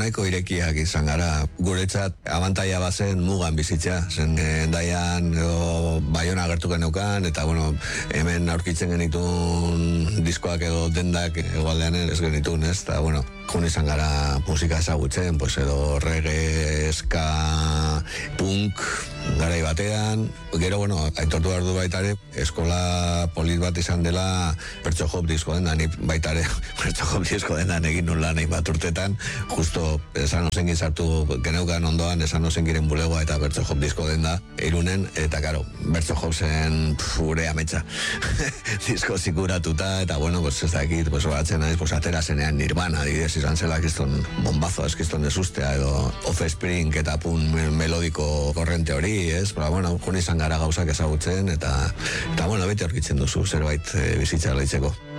nahiko irekiak izan gara. Guretzat abantaia bazen mugan bizitza, zen Endaian edo Baiona agertu geneukan, eta hemen aurkitzen genitun diskoak edo dendak egualdean ez genitun, ez? Eta jun izan gara musika ezagutzen, pues edo reggae, ska, punk, garai batean. Gero, aitortu behar du baitare, eskola polit bat izan dela Bertso Hop disko dendan, baitare Bertso Hop disko dendan egin nun lan bat urtetan, justo esan ozen gizartu geneukan ondoan, esan ozen giren bulegoa eta Bertso Hop disko denda Irunen, eta karo, Bertso Hop zen gure ametsa disko zikuratuta, eta ez dakit, batzen naiz, atera zenean Nirvana, adibidez, izan zela kiston bombazo, eskiston desustea, edo Offspring eta pun melodiko korrente hori, ez? Jun izan gara gauzak ezagutzen, eta beti aurkitzen duzu zerbait bizitza laitzeko.